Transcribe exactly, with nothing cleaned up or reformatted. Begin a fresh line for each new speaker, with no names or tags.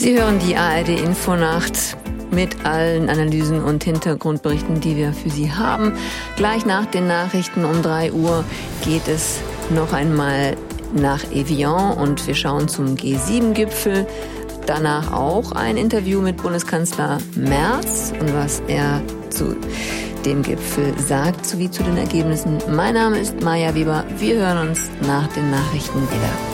Sie hören die A R D-Infonacht mit allen Analysen und Hintergrundberichten, die wir für Sie haben. Gleich nach den Nachrichten um drei Uhr geht es noch einmal nach Evian und wir schauen zum G sieben Gipfel. Danach auch ein Interview mit Bundeskanzler Merz und was er zu dem Gipfel sagt, sowie zu den Ergebnissen. Mein Name ist Maja Weber. Wir hören uns nach den Nachrichten wieder.